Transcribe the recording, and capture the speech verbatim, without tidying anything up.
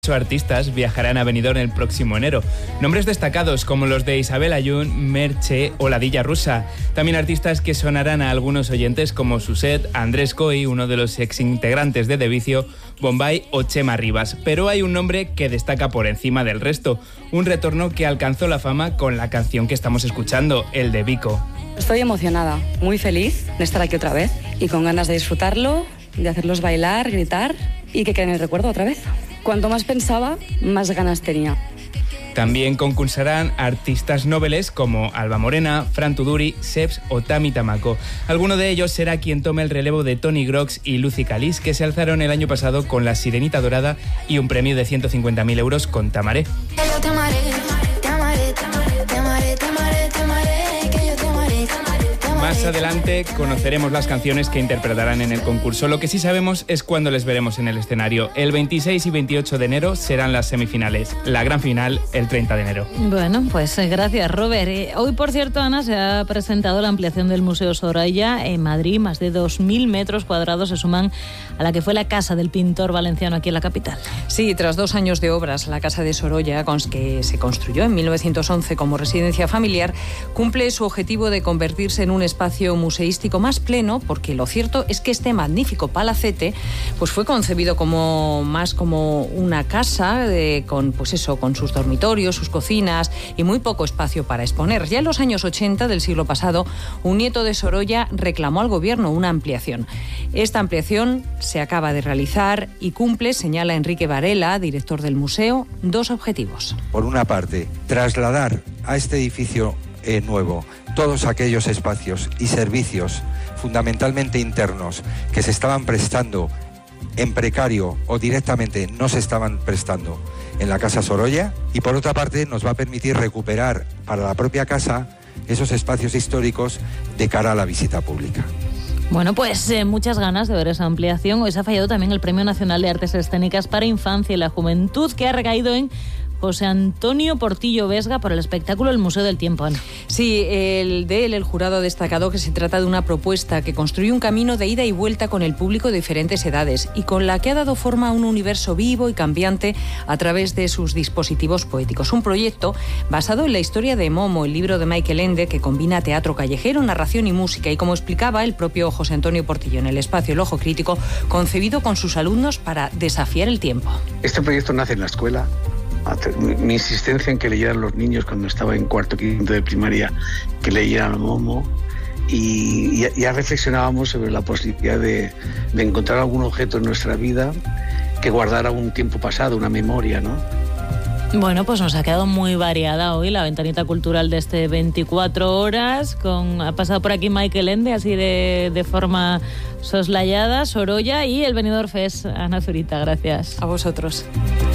artistas viajarán a Benidorm el próximo enero. Nombres destacados como los de Isabel Ayun, Merche o Ladilla Rusa. También artistas que sonarán a algunos oyentes como Suset, Andrés Coy, uno de los exintegrantes de De Vicio, Bombay o Chema Rivas. Pero hay un nombre que destaca por encima del resto. Un retorno que alcanzó la fama con la canción que estamos escuchando, el de Vico. Estoy emocionada, muy feliz de estar aquí otra vez y con ganas de disfrutarlo, de hacerlos bailar, gritar y que quede en el recuerdo otra vez. Cuanto más pensaba, más ganas tenía. También concursarán artistas noveles como Alba Morena, Fran Tuduri, Seps o Tami Tamako. Alguno de ellos será quien tome el relevo de Tony Grox y Lucy Calis, que se alzaron el año pasado con La Sirenita Dorada y un premio de ciento cincuenta mil euros con Tamaré. Más adelante conoceremos las canciones que interpretarán en el concurso. Lo que sí sabemos es cuándo les veremos en el escenario. El veintiséis y veintiocho de enero serán las semifinales. La gran final el treinta de enero. Bueno, pues gracias, Robert. Eh, hoy, por cierto, Ana, se ha presentado la ampliación del Museo Sorolla en Madrid. Más de dos mil metros cuadrados se suman a la que fue la casa del pintor valenciano aquí en la capital. Sí, tras dos años de obras, la Casa de Sorolla, que se construyó en mil novecientos once como residencia familiar, cumple su objetivo de convertirse en un espacio espacio museístico más pleno, porque lo cierto es que este magnífico palacete pues fue concebido como más como una casa de, con pues eso con sus dormitorios, sus cocinas y muy poco espacio para exponer. Ya en los años ochenta del siglo pasado, un nieto de Sorolla reclamó al gobierno una ampliación. Esta ampliación se acaba de realizar y cumple, señala Enrique Varela, director del museo, dos objetivos. Por una parte, trasladar a este edificio Eh, nuevo, todos aquellos espacios y servicios fundamentalmente internos que se estaban prestando en precario o directamente no se estaban prestando en la Casa Sorolla, y por otra parte nos va a permitir recuperar para la propia casa esos espacios históricos de cara a la visita pública. Bueno, pues eh, muchas ganas de ver esa ampliación. Hoy se ha fallado también el Premio Nacional de Artes Escénicas para Infancia y la Juventud, que ha recaído en José Antonio Portillo Vesga por el espectáculo El Museo del Tiempo. Ana. Sí, el de él, el jurado ha destacado que se trata de una propuesta que construye un camino de ida y vuelta con el público de diferentes edades y con la que ha dado forma a un universo vivo y cambiante a través de sus dispositivos poéticos. Un proyecto basado en la historia de Momo, el libro de Michael Ende, que combina teatro callejero, narración y música, y como explicaba el propio José Antonio Portillo en el espacio El Ojo Crítico, concebido con sus alumnos para desafiar el tiempo. Este proyecto nace en la escuela. Mi insistencia en que leyeran los niños cuando estaba en cuarto quinto de primaria, que leyeran a Momo, y ya, ya reflexionábamos sobre la posibilidad de, de encontrar algún objeto en nuestra vida que guardara un tiempo pasado, una memoria, ¿no? Bueno, pues nos ha quedado muy variada hoy la ventanita cultural de este veinticuatro horas. Con, ha pasado por aquí Michael Ende, así de, de forma soslayada, Sorolla y el Benidorm Fest. Ana Zurita, gracias. A vosotros.